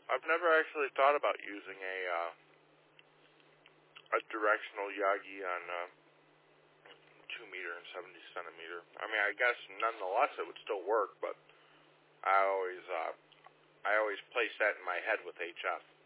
I've never actually thought about using a directional Yagi on 2 meter and 70 centimeter. I mean, I guess nonetheless it would still work, but I always place that in my head with HF.